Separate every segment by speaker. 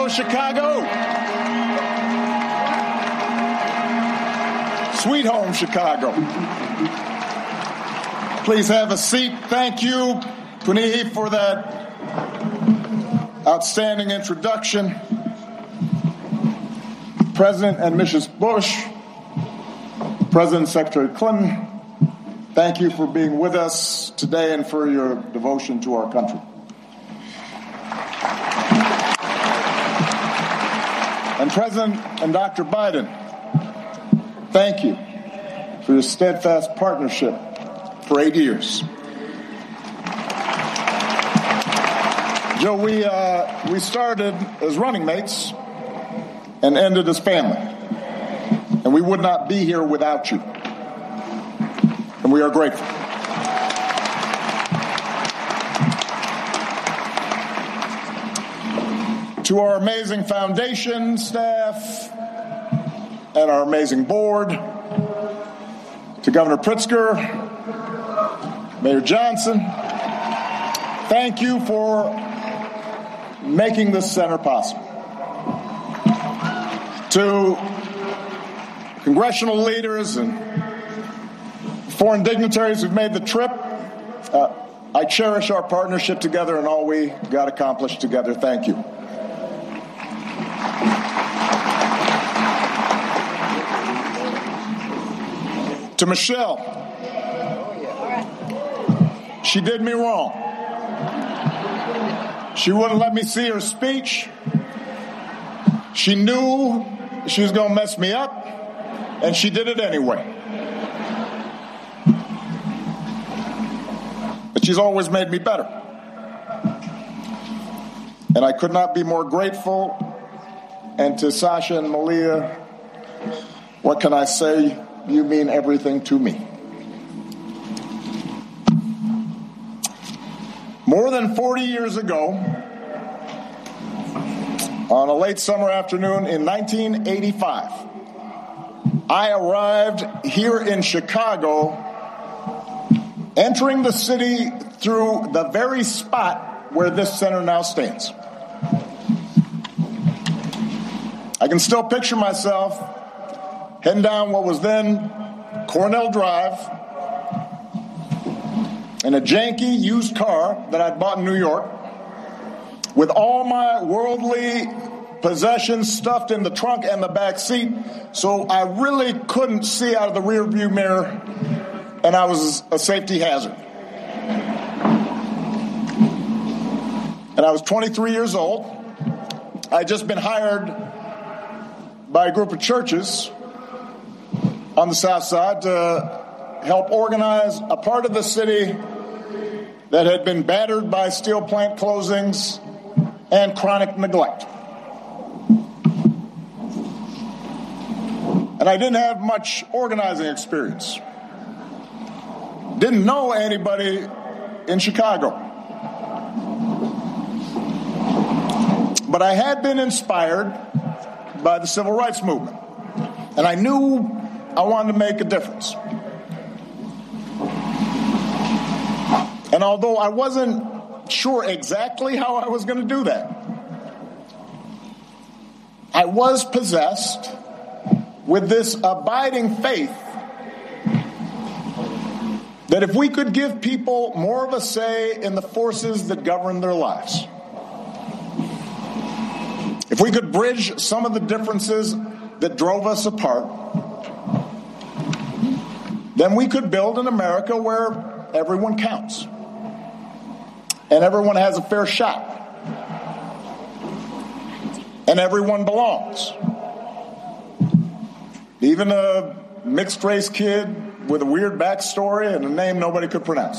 Speaker 1: Chicago, Chicago. Sweet home, Chicago. Please have a seat. Thank you, Punihi, for that outstanding introduction. President and Mrs. Bush, President and Secretary Clinton, thank you for being with us today and for your devotion to our country. And President and Dr. Biden, thank you for your steadfast partnership for 8 years. Joe, we started as running mates and ended as family. And we would not be here without you. And we are grateful. To our amazing foundation staff and our amazing board, to Governor Pritzker, Mayor Johnson, thank you for making this center possible. To congressional leaders and foreign dignitaries who've made the trip, I cherish our partnership together and all we got accomplished together. Thank you. To Michelle, she did me wrong. She wouldn't let me see her speech. She knew she was going to mess me up, and she did it anyway. But she's always made me better. And I could not be more grateful. And to Sasha and Malia, what can I say? You mean everything to me. More than 40 years ago, on a late summer afternoon in 1985, I arrived here in Chicago, entering the city through the very spot where this center now stands. I can still picture myself heading down what was then Cornell Drive in a janky used car that I'd bought in New York, with all my worldly possessions stuffed in the trunk and the back seat, so I really couldn't see out of the rearview mirror, and I was a safety hazard. And I was 23 years old. I'd just been hired by a group of churches on the South Side to help organize a part of the city that had been battered by steel plant closings and chronic neglect. And I didn't have much organizing experience. Didn't know anybody in Chicago. But I had been inspired by the civil rights movement. And I knew I wanted to make a difference. And although I wasn't sure exactly how I was going to do that, I was possessed with this abiding faith that if we could give people more of a say in the forces that govern their lives, if we could bridge some of the differences that drove us apart, then we could build an America where everyone counts and everyone has a fair shot and everyone belongs. Even a mixed-race kid with a weird backstory and a name nobody could pronounce.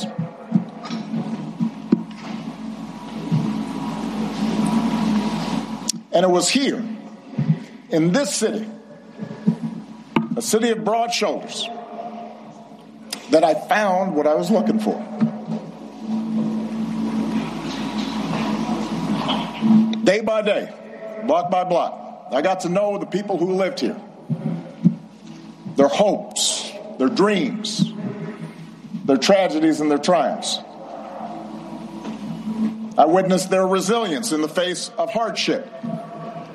Speaker 1: And it was here, in this city, a city of broad shoulders, that I found what I was looking for. Day by day, block by block, I got to know the people who lived here, their hopes, their dreams, their tragedies and their triumphs. I witnessed their resilience in the face of hardship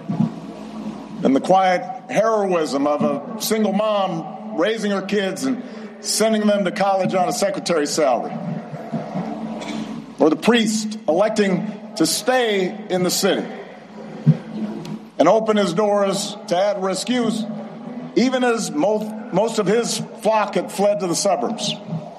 Speaker 1: and the quiet heroism of a single mom raising her kids and sending them to college on a secretary's salary, or the priest electing to stay in the city and open his doors to at-risk youth, even as most of his flock had fled to the suburbs.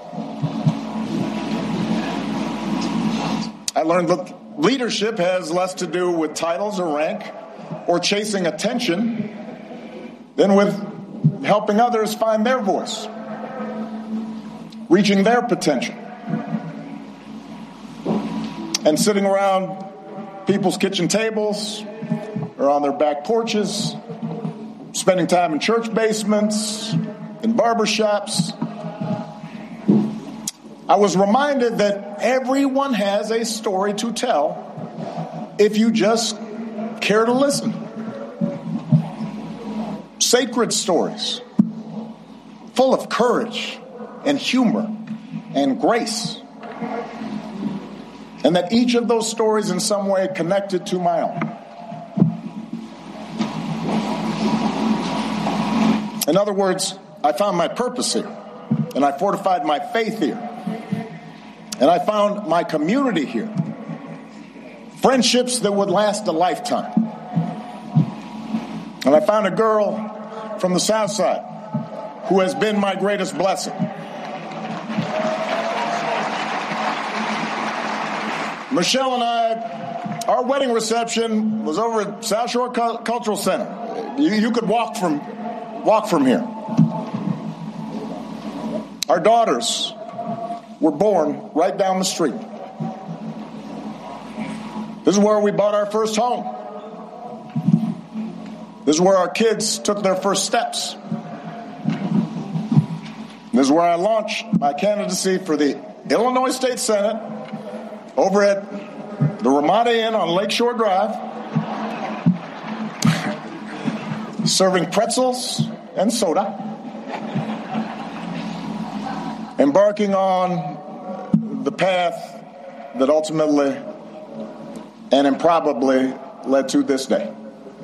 Speaker 1: I learned that leadership has less to do with titles or rank or chasing attention than with helping others find their voice, reaching their potential, and sitting around people's kitchen tables or on their back porches, spending time in church basements, in barber shops. I was reminded that everyone has a story to tell if you just care to listen. Sacred stories, full of courage and humor and grace. And that each of those stories in some way connected to my own. In other words, I found my purpose here, and I fortified my faith here, and I found my community here. Friendships that would last a lifetime. And I found a girl from the South Side who has been my greatest blessing. Michelle and I, our wedding reception was over at South Shore Cultural Center. You could walk from here. Our daughters were born right down the street. This is where we bought our first home. This is where our kids took their first steps. This is where I launched my candidacy for the Illinois State Senate over at the Ramada Inn on Lakeshore Drive, serving pretzels and soda, embarking on the path that ultimately and improbably led to this day.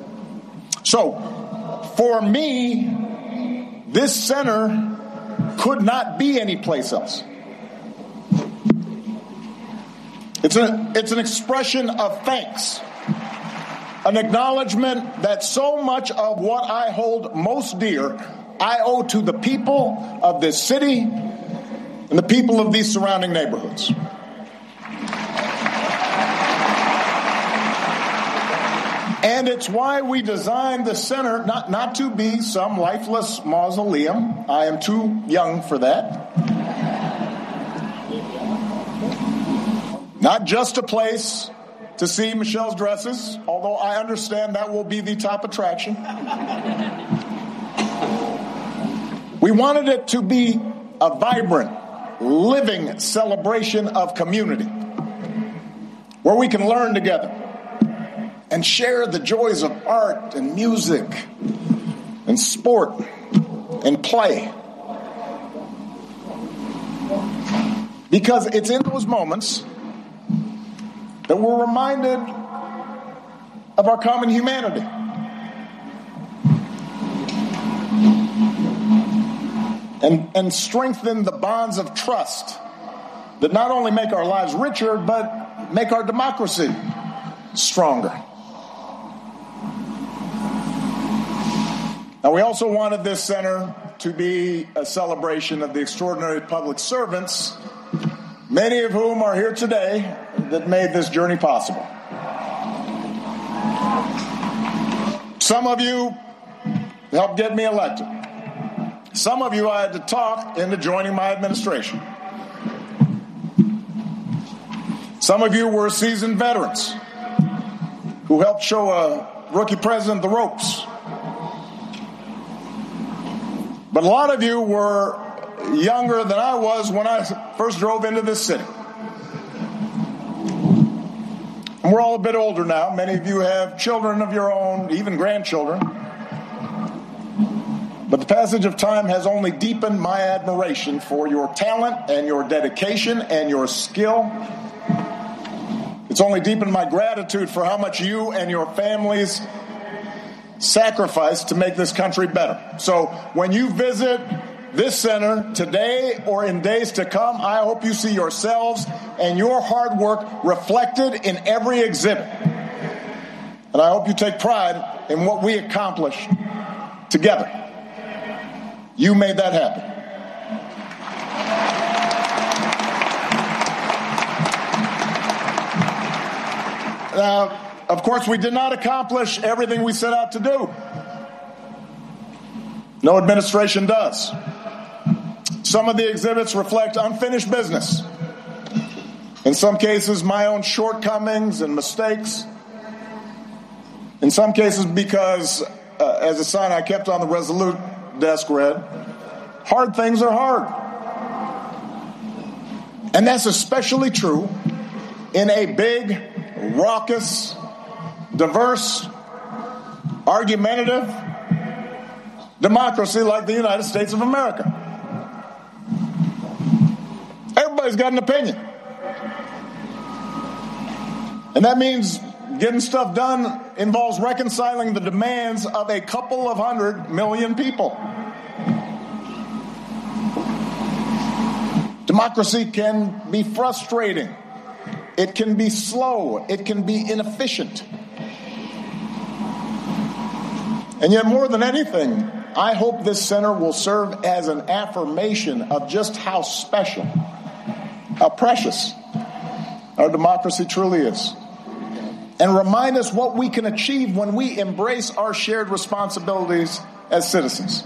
Speaker 1: So, for me, this center could not be any place else. It's an expression of thanks, an acknowledgement that so much of what I hold most dear I owe to the people of this city and the people of these surrounding neighborhoods. And it's why we designed the center not to be some lifeless mausoleum. I am too young for that. Not just a place to see Michelle's dresses, although I understand that will be the top attraction. We wanted it to be a vibrant, living celebration of community, where we can learn together and share the joys of art and music and sport and play. Because it's in those moments that we're reminded of our common humanity. And strengthen the bonds of trust that not only make our lives richer, but make our democracy stronger. Now, we also wanted this center to be a celebration of the extraordinary public servants, many of whom are here today, that made this journey possible. Some of you helped get me elected. Some of you I had to talk into joining my administration. Some of you were seasoned veterans who helped show a rookie president the ropes. But a lot of you were younger than I was when I first drove into this city. And we're all a bit older now. Many of you have children of your own, even grandchildren. But the passage of time has only deepened my admiration for your talent and your dedication and your skill. It's only deepened my gratitude for how much you and your families sacrificed to make this country better. So when you visit this center today or in days to come, I hope you see yourselves and your hard work reflected in every exhibit. And I hope you take pride in what we accomplished together. You made that happen. Now, of course, we did not accomplish everything we set out to do. No administration does. Some of the exhibits reflect unfinished business. In some cases, my own shortcomings and mistakes. In some cases, because, as a sign I kept on the Resolute desk read, hard things are hard. And that's especially true in a big, raucous, diverse, argumentative democracy like the United States of America. Everybody's got an opinion. And that means getting stuff done involves reconciling the demands of a couple of 100 million people. Democracy can be frustrating. It can be slow. It can be inefficient. And yet, more than anything, I hope this center will serve as an affirmation of just how special, how precious our democracy truly is. And remind us what we can achieve when we embrace our shared responsibilities as citizens.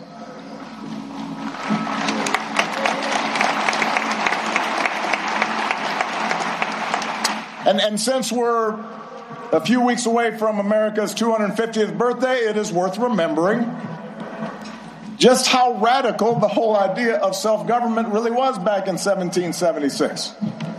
Speaker 1: And since we're a few weeks away from America's 250th birthday, it is worth remembering just how radical the whole idea of self-government really was back in 1776.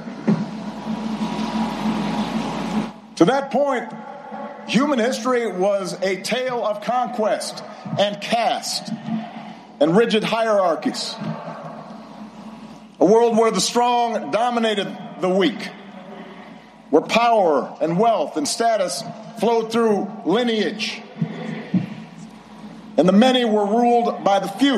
Speaker 1: To that point, human history was a tale of conquest and caste and rigid hierarchies. A world where the strong dominated the weak, where power and wealth and status flowed through lineage, and the many were ruled by the few.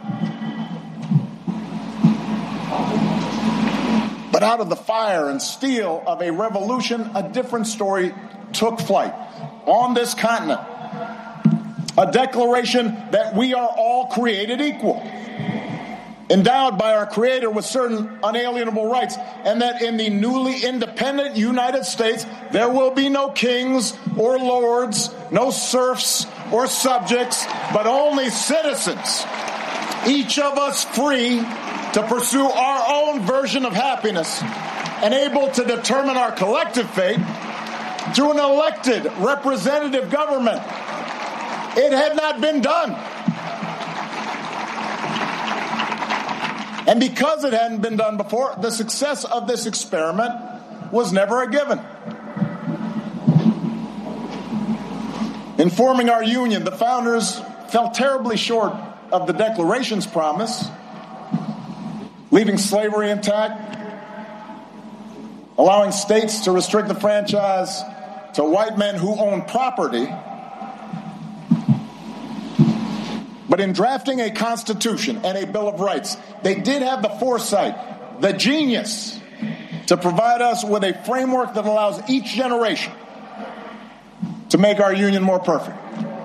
Speaker 1: But out of the fire and steel of a revolution, a different story took flight on this continent. A declaration that we are all created equal, endowed by our Creator with certain unalienable rights, and that in the newly independent United States, there will be no kings or lords, no serfs or subjects, but only citizens, each of us free to pursue our own version of happiness and able to determine our collective fate through an elected representative government. It had not been done. And because it hadn't been done before, the success of this experiment was never a given. In forming our union, the founders fell terribly short of the Declaration's promise, leaving slavery intact, allowing states to restrict the franchise to white men who own property. But in drafting a Constitution and a Bill of Rights, they did have the foresight, the genius, to provide us with a framework that allows each generation to make our union more perfect.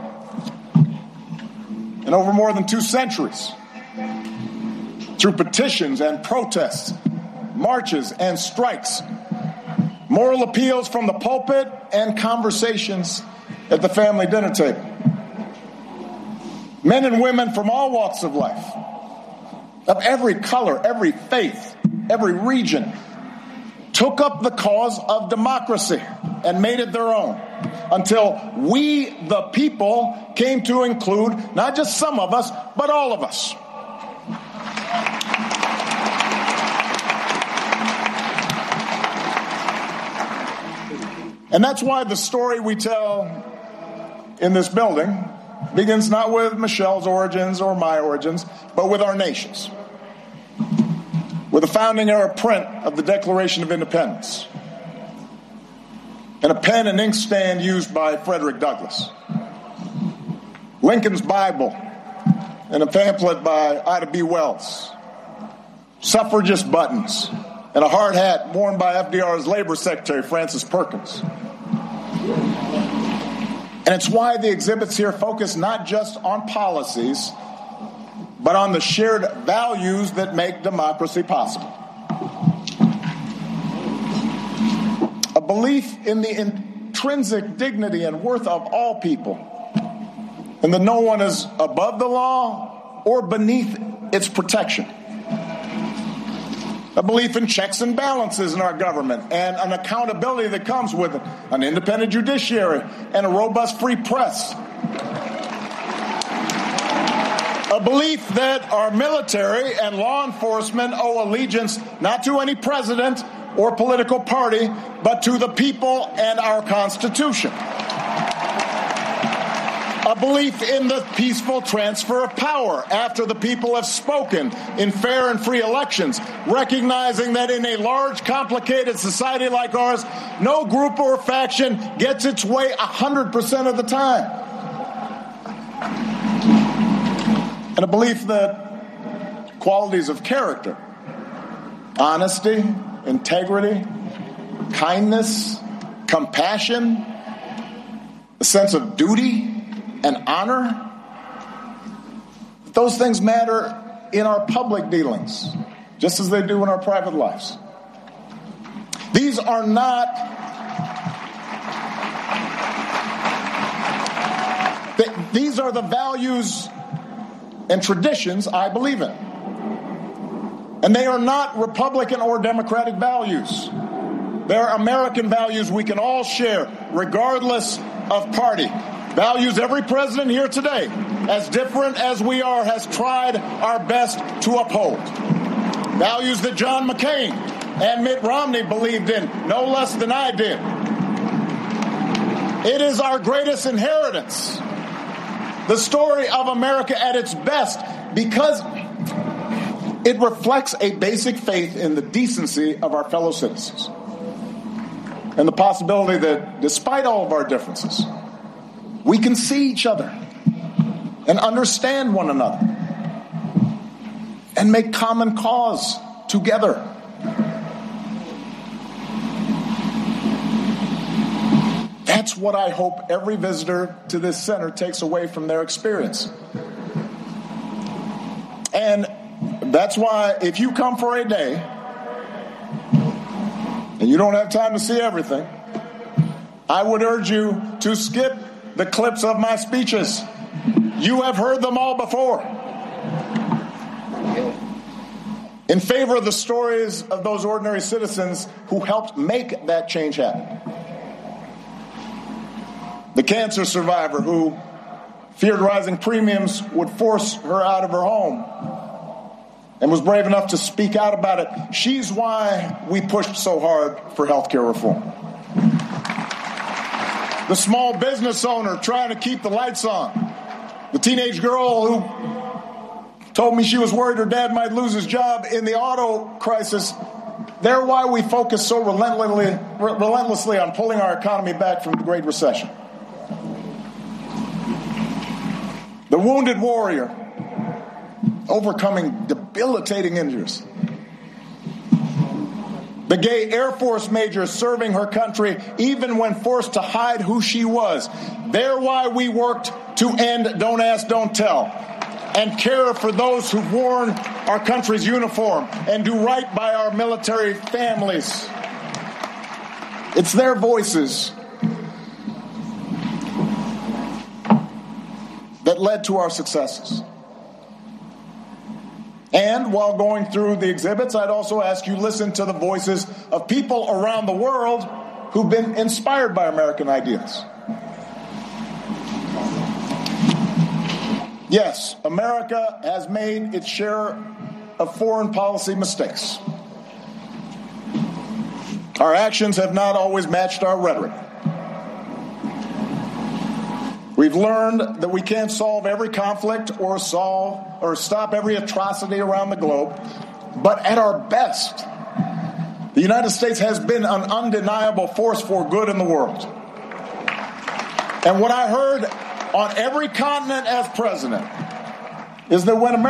Speaker 1: And over more than 2 centuries, through petitions and protests, marches and strikes, moral appeals from the pulpit, and conversations at the family dinner table, men and women from all walks of life, of every color, every faith, every region, took up the cause of democracy and made it their own, until we, the people, came to include not just some of us, but all of us. And that's why the story we tell in this building begins not with Michelle's origins or my origins, but with our nation's. With the founding era print of the Declaration of Independence, and a pen and ink stand used by Frederick Douglass. Lincoln's Bible, and a pamphlet by Ida B. Wells, suffragist buttons, and a hard hat worn by FDR's Labor Secretary, Francis Perkins. And it's why the exhibits here focus not just on policies, but on the shared values that make democracy possible. A belief in the intrinsic dignity and worth of all people, and that no one is above the law or beneath its protection. A belief in checks and balances in our government and an accountability that comes with it, an independent judiciary and a robust free press. A belief that our military and law enforcement owe allegiance not to any president or political party, but to the people and our Constitution. A belief in the peaceful transfer of power after the people have spoken in fair and free elections, recognizing that in a large, complicated society like ours, no group or faction gets its way 100% of the time. And a belief that qualities of character, honesty, integrity, kindness, compassion, a sense of duty, and honor, those things matter in our public dealings, just as they do in our private lives. These are not these are the values and traditions I believe in. And they are not Republican or Democratic values. They're American values we can all share, regardless of party. Values every president here today, as different as we are, has tried our best to uphold. Values that John McCain and Mitt Romney believed in no less than I did. It is our greatest inheritance, the story of America at its best, because it reflects a basic faith in the decency of our fellow citizens and the possibility that, despite all of our differences, we can see each other and understand one another and make common cause together. That's what I hope every visitor to this center takes away from their experience. And that's why if you come for a day and you don't have time to see everything, I would urge you to skip the clips of my speeches. You have heard them all before. In favor of the stories of those ordinary citizens who helped make that change happen. The cancer survivor who feared rising premiums would force her out of her home and was brave enough to speak out about it. She's why we pushed so hard for health care reform. The small business owner trying to keep the lights on. The teenage girl who told me she was worried her dad might lose his job in the auto crisis. They're why we focus so relentlessly on pulling our economy back from the Great Recession. The wounded warrior overcoming debilitating injuries. The gay Air Force major serving her country even when forced to hide who she was. They're why we worked to end Don't Ask, Don't Tell and care for those who've worn our country's uniform and do right by our military families. It's their voices that led to our successes. And while going through the exhibits, I'd also ask you to listen to the voices of people around the world who've been inspired by American ideas. Yes, America has made its share of foreign policy mistakes. Our actions have not always matched our rhetoric. We've learned that we can't solve every conflict or stop every atrocity around the globe, but at our best, the United States has been an undeniable force for good in the world. And what I heard on every continent as president is that when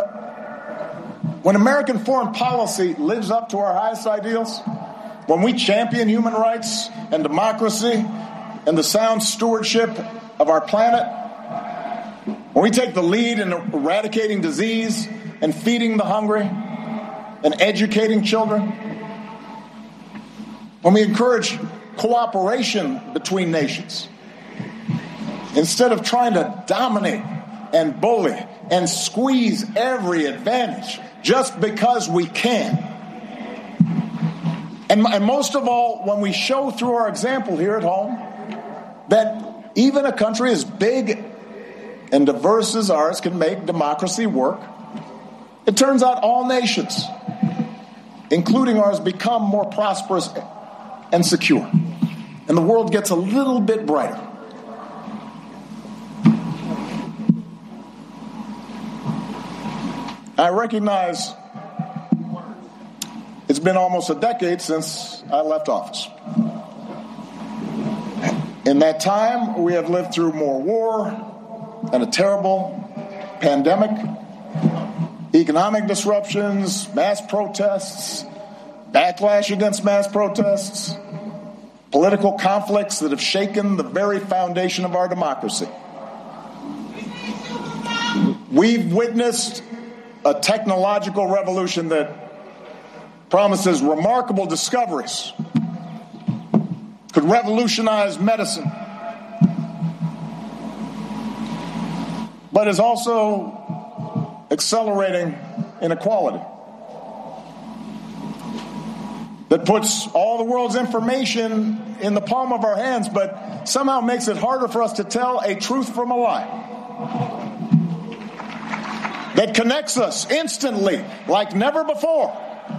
Speaker 1: American foreign policy lives up to our highest ideals, when we champion human rights and democracy and the sound stewardship of our planet, when we take the lead in eradicating disease and feeding the hungry and educating children, when we encourage cooperation between nations, instead of trying to dominate and bully and squeeze every advantage just because we can. And most of all, when we show through our example here at home that even a country as big and diverse as ours can make democracy work, it turns out all nations, including ours, become more prosperous and secure. And the world gets a little bit brighter. I recognize it's been almost a decade since I left office. In that time, we have lived through more war and a terrible pandemic, economic disruptions, mass protests, backlash against mass protests, political conflicts that have shaken the very foundation of our democracy. We've witnessed a technological revolution that promises remarkable discoveries, could revolutionize medicine, but is also accelerating inequality, that puts all the world's information in the palm of our hands, but somehow makes it harder for us to tell a truth from a lie, that connects us instantly like never before,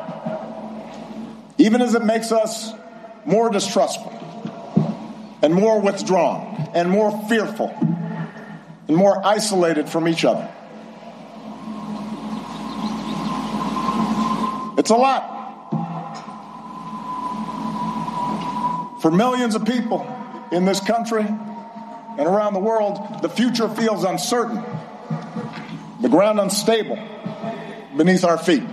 Speaker 1: even as it makes us more distrustful and more withdrawn and more fearful and more isolated from each other. It's a lot. For millions of people in this country and around the world, the future feels uncertain, the ground unstable beneath our feet.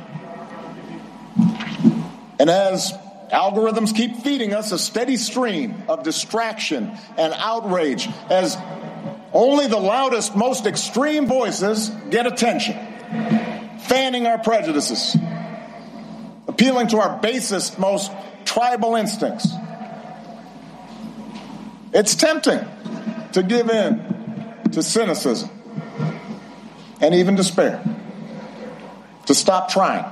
Speaker 1: And as algorithms keep feeding us a steady stream of distraction and outrage, as only the loudest, most extreme voices get attention, fanning our prejudices, appealing to our basest, most tribal instincts, it's tempting to give in to cynicism and even despair, to stop trying.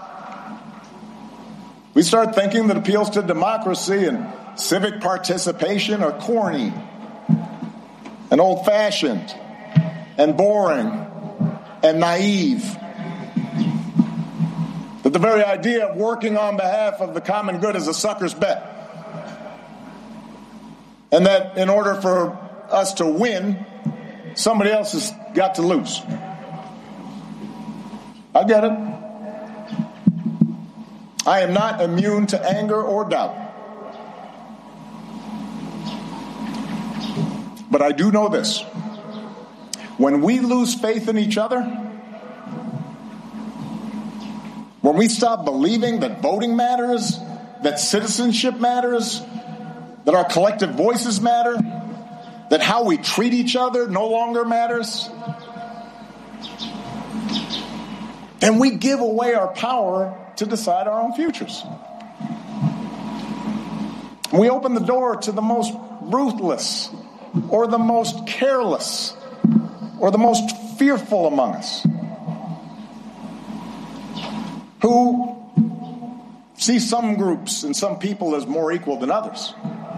Speaker 1: We start thinking that appeals to democracy and civic participation are corny and old-fashioned and boring and naive. That the very idea of working on behalf of the common good is a sucker's bet. And that in order for us to win, somebody else has got to lose. I get it. I am not immune to anger or doubt. But I do know this. When we lose faith in each other, when we stop believing that voting matters, that citizenship matters, that our collective voices matter, that how we treat each other no longer matters, then we give away our power to decide our own futures. We open the door to the most ruthless or the most careless or the most fearful among us, who see some groups and some people as more equal than others,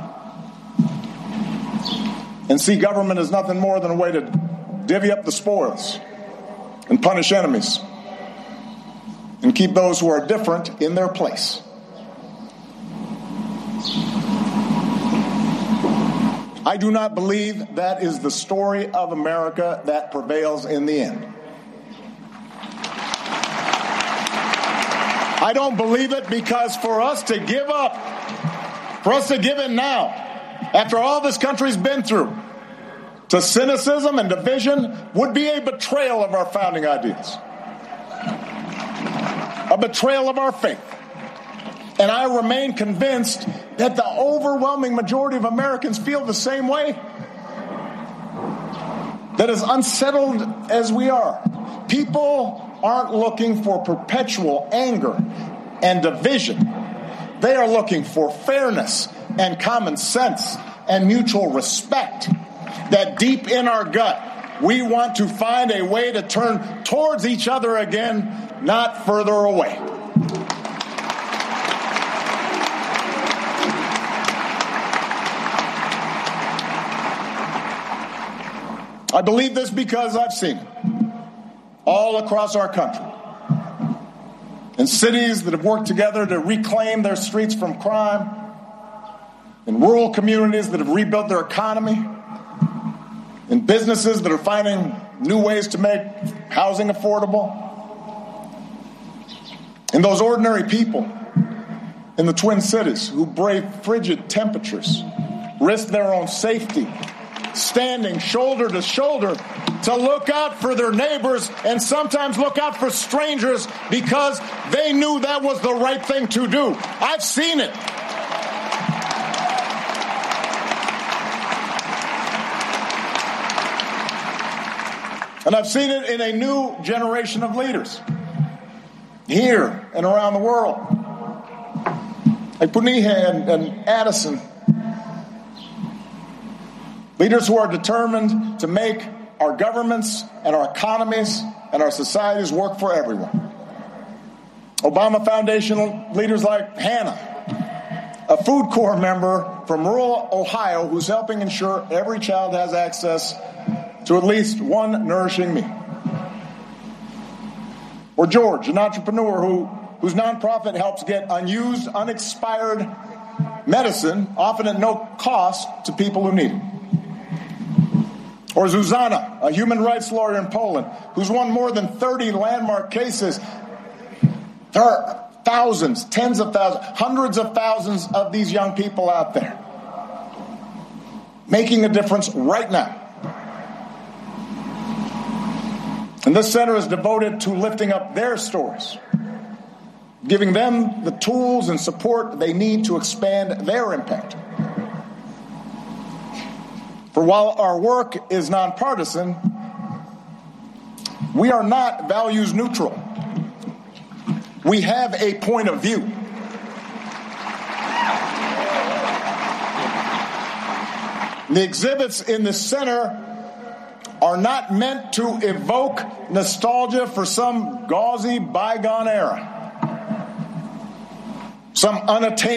Speaker 1: and see government as nothing more than a way to divvy up the spoils and punish enemies and keep those who are different in their place. I do not believe that is the story of America that prevails in the end. I don't believe it because for us to give up, for us to give in now, after all this country's been through, to cynicism and division would be a betrayal of our founding ideas, a betrayal of our faith. And I remain convinced that the overwhelming majority of Americans feel the same way. That as unsettled as we are, people aren't looking for perpetual anger and division. They are looking for fairness and common sense and mutual respect. That deep in our gut, we want to find a way to turn towards each other again, not further away. I believe this because I've seen it all across our country. In cities that have worked together to reclaim their streets from crime, in rural communities that have rebuilt their economy, in businesses that are finding new ways to make housing affordable, in those ordinary people in the Twin Cities who brave frigid temperatures, risk their own safety, standing shoulder to shoulder to look out for their neighbors and sometimes look out for strangers because they knew that was the right thing to do. I've seen it. And I've seen it in a new generation of leaders here and around the world. Like Punitha and Addison. Leaders who are determined to make our governments and our economies and our societies work for everyone. Obama Foundation leaders like Hannah, a Food Corps member from rural Ohio who's helping ensure every child has access to at least one nourishing meal. Or George, an entrepreneur whose nonprofit helps get unused, unexpired medicine, often at no cost, to people who need it. Or Zuzana, a human rights lawyer in Poland, who's won more than 30 landmark cases. There are thousands, tens of thousands, hundreds of thousands of these young people out there making a difference right now. And this center is devoted to lifting up their stories, giving them the tools and support they need to expand their impact. For while our work is nonpartisan, we are not values neutral. We have a point of view. The exhibits in the center are not meant to evoke nostalgia for some gauzy bygone era, some unattainable